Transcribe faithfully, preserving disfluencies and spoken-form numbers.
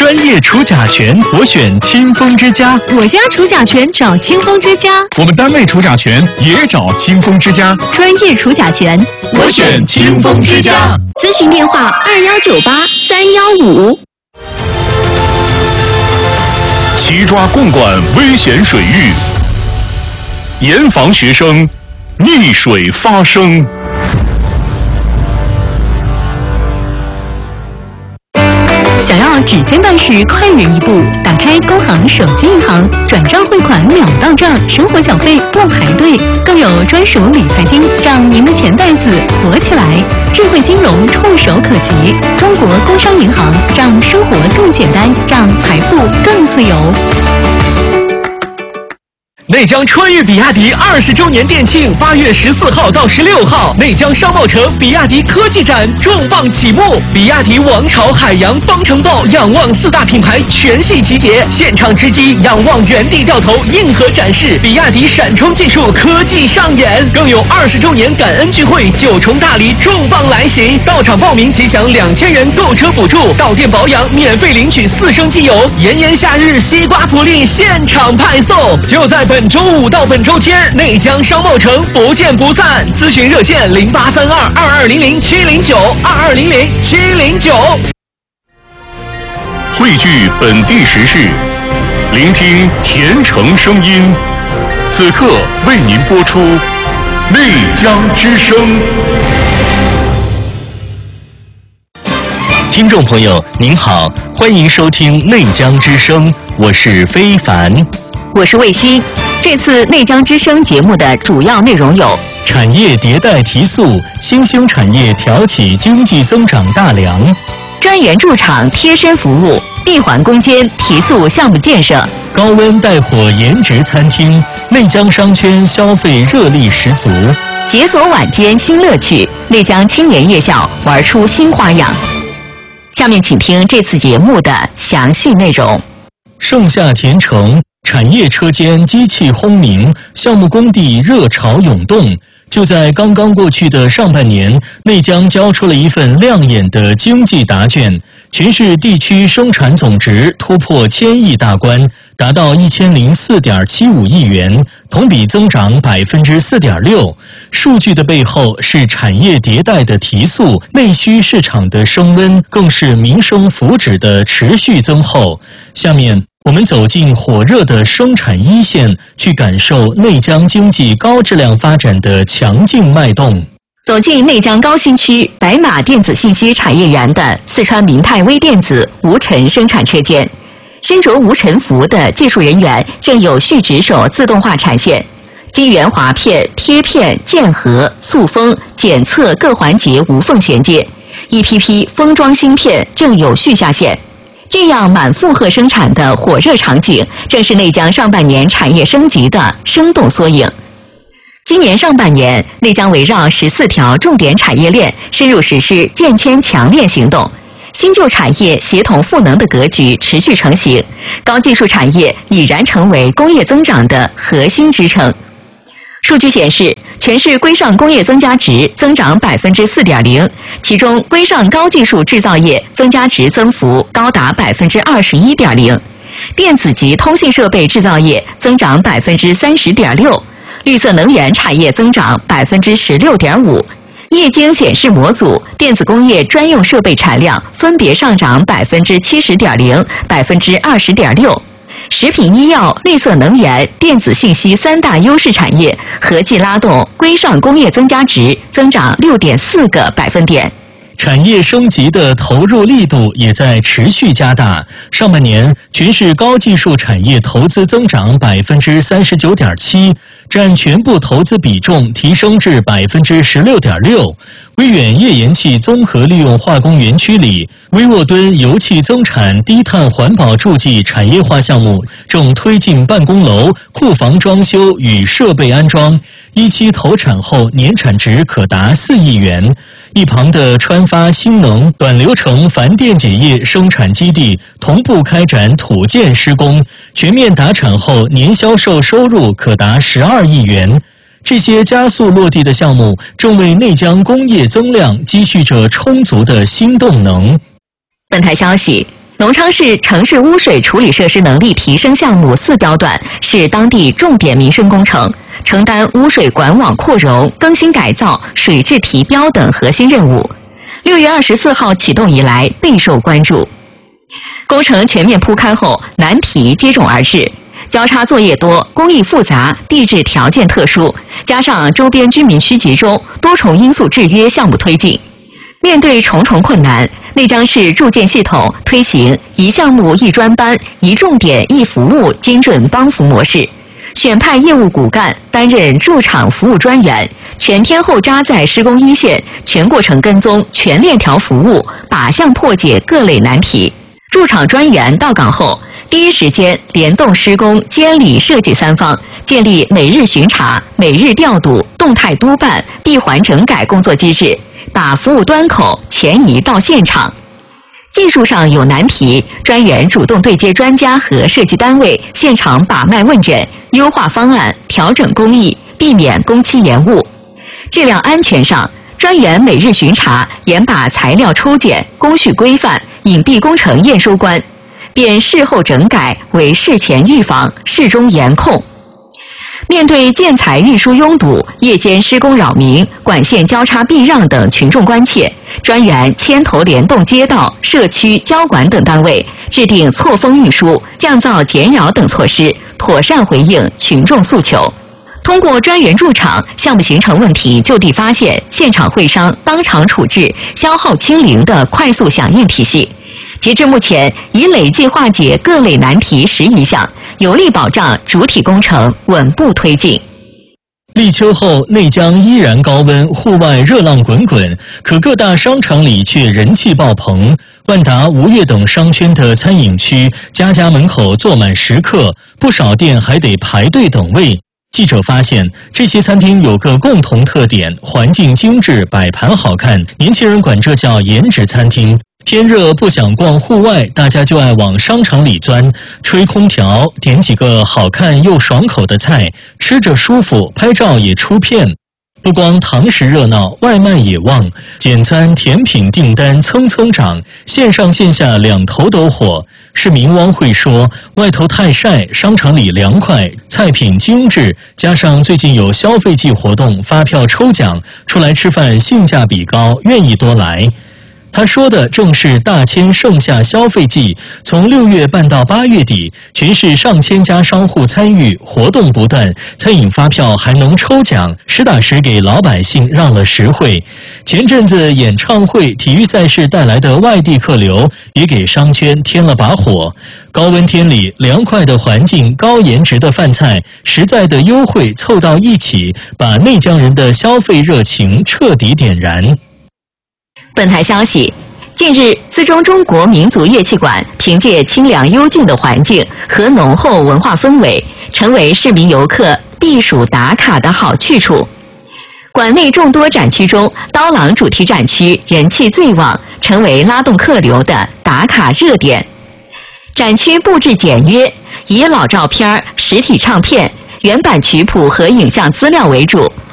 专业除甲醛，我选清风之家。 我家除甲醛找清风之家。 我们单位除甲醛也找清风之家。 专业除甲醛， 我选清风之家。 咨询电话：二幺九八三幺五。 齐抓共管危险水域，严防学生溺水发生。 想要指尖办事快人一步，打开工行手机银行，转账汇款秒到账，生活小费不排队，更有专属理财金，让您的钱袋子活起来。智慧金融触手可及，中国工商银行让生活更简单，让财富更自由。 内江春裕比亚迪二十周年店庆，八月十四号到十六号，内江商贸城比亚迪科技展重磅启幕，比亚迪王朝、海洋、方程豹、仰望四大品牌全系集结，现场直击，仰望原地掉头，硬核展示比亚迪闪充技术科技上演，更有二十周年感恩聚会，九重大礼重磅来袭，到场报名即享两千元购车补助，到店保养免费领取四升机油，炎炎夏日西瓜福利现场派送，就在本周五到本周天，内江商贸城不见不散。咨询热线零八三二二二零零七零九二二零零七零九。 汇聚本地时事，聆听甜城声音。此刻为您播出内江之声。 听众朋友您好，欢迎收听内江之声，我是非凡， 我是卫西。这次内江之声节目的主要内容有： 产业迭代提速，新兴产业挑起经济增长大梁； 专员驻场贴身服务，闭环攻坚提速项目建设； 高温带火颜值餐厅，内江商圈消费热力十足； 解锁晚间新乐趣，内江青年夜校玩出新花样。下面请听这次节目的详细内容。 盛夏甜城，产业车间机器轰鸣，项目工地热潮涌动。就在刚刚过去的上半年，内江交出了一份亮眼的经济答卷，全市地区生产总值突破千亿大关，达到一千零四点七五亿元，同比增长百分之四点六。数据的背后是产业迭代的提速，内需市场的升温，更是民生福祉的持续增厚。下面我们走进火热的生产一线，去感受内江经济高质量发展的强劲脉动。 走进内江高新区白马电子信息产业园的四川明泰微电子无尘生产车间，身着无尘服的技术人员正有序值守自动化产线，晶圆划片、贴片、键合、塑封、检测各环节无缝衔接，一批批封装芯片正有序下线。这样满负荷生产的火热场景，正是内江上半年产业升级的生动缩影。今年上半年，内江围绕十四条重点产业链，深入实施建圈强链行动，新旧产业协同赋能的格局持续成型，高技术产业已然成为工业增长的核心支撑。数据显示，全市规上工业增加值增长百分之四点零，其中规上高技术制造业增加值增幅高达百分之二十一点零，电子及通信设备制造业增长百分之三十点六，绿色能源产业增长百分之十六点五，液晶显示模组、电子工业专用设备产量分别上涨百分之七十点零、百分之二十点六。食品医药、绿色能源、电子信息三大优势产业合计拉动规上工业增加值增长六点四个百分点。 产业升级的投入力度也在持续加大。上半年，全市高技术产业投资增长百分之三十九点七，占全部投资比重提升至百分之十六点六。威远页岩气综合利用化工园区里，威沃敦油气增产低碳环保助剂产业化项目正推进办公楼、库房装修与设备安装，一期投产后年产值可达四亿元。一旁的川发新能短流程钒电解液生产基地同步开展土建施工，全面达产后年销售收入可达十二亿元。这些加速落地的项目正为内江工业增量积蓄着充足的新动能。 本台消息， 隆昌市城市污水处理设施能力提升项目四标段是当地重点民生工程，承担污水管网扩容、更新改造、水质提标等核心任务。六月二十四号启动以来备受关注。工程全面铺开后，难题接踵而至。交叉作业多，工艺复杂，地质条件特殊，加上周边居民区集中，多重因素制约项目推进。面对重重困难，内江市住建系统推行一项目一专班、一重点一服务精准帮扶模式，选派业务骨干担任驻场服务专员，全天候扎在施工一线，全过程跟踪，全链条服务，靶向破解各类难题。驻场专员到岗后，第一时间联动施工、监理、设计三方，建立每日巡查、每日调度、动态督办、闭环整改工作机制，把服务端口前移到现场。技术上有难题，专员主动对接专家和设计单位，现场把脉问诊，优化方案，调整工艺，避免工期延误。质量安全上，专员每日巡查，严把材料抽检、工序规范、隐蔽工程验收关，变事后整改为事前预防、事中严控。面对建材运输拥堵、夜间施工扰民、管线交叉避让等群众关切，专员牵头联动街道、社区、交管等单位，制定错峰运输、降噪减扰等措施，妥善回应群众诉求。通过专员驻场，项目形成问题就地发现、现场会商、当场处置、消耗清零的快速响应体系。截至目前，已累计化解各类难题十余项，有力保障主体工程稳步推进。 立秋后，内江依然高温，户外热浪滚滚，可各大商场里却人气爆棚。万达、吴越等商圈的餐饮区，家家门口坐满食客，不少店还得排队等位。记者发现，这些餐厅有个共同特点：环境精致，摆盘好看。年轻人管这叫颜值餐厅。天热不想逛户外，大家就爱往商场里钻，吹空调，点几个好看又爽口的菜，吃着舒服，拍照也出片。不光堂食热闹，外卖也旺，简餐、甜品订单蹭蹭涨，线上线下两头都火。市民汪会说，外头太晒，商场里凉快，菜品精致，加上最近有消费季活动，发票抽奖，出来吃饭性价比高，愿意多来。他说的正是大千盛夏消费季，从六月办到八月底，全市上千家商户参与，活动不断，餐饮发票还能抽奖，实打实给老百姓让了实惠。前阵子演唱会、体育赛事带来的外地客流，也给商圈添了把火。高温天里，凉快的环境、高颜值的饭菜、实在的优惠凑到一起，把内江人的消费热情彻底点燃。 本台消息，近日，资中中国民族乐器馆凭借清凉幽静的环境和浓厚文化氛围，成为市民游客避暑打卡的好去处。馆内众多展区中，刀郎主题展区人气最旺，成为拉动客流的打卡热点。展区布置简约，以老照片、实体唱片、原版曲谱和影像资料为主。